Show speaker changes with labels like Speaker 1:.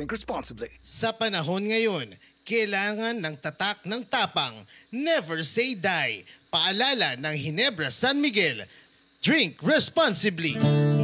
Speaker 1: Drink responsibly.
Speaker 2: Sa panahon ngayon, kailangan ng tatak ng tapang. Never say die. Paalala ng Ginebra San Miguel. Drink responsibly.